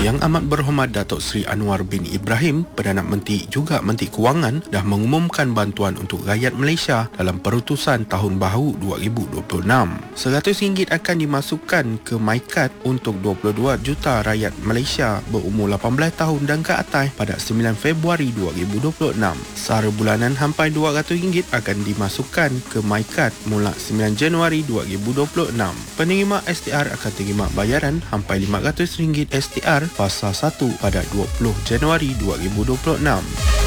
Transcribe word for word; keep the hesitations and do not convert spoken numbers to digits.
Yang Amat Berhormat Datuk Seri Anwar bin Ibrahim, Perdana Menteri juga Menteri Kewangan, dah mengumumkan bantuan untuk rakyat Malaysia dalam perutusan Tahun Baru dua ribu dua puluh enam. seratus ringgit akan dimasukkan ke MyKad untuk dua puluh dua juta rakyat Malaysia berumur lapan belas tahun dan ke atas pada sembilan Februari dua ribu dua puluh enam. Sara bulanan sampai dua ratus ringgit akan dimasukkan ke MyKad mula sembilan Januari dua ribu dua puluh enam. Penerima S T R akan terima bayaran sampai lima ratus ringgit S T R fasa satu pada dua puluh Januari dua ribu dua puluh enam.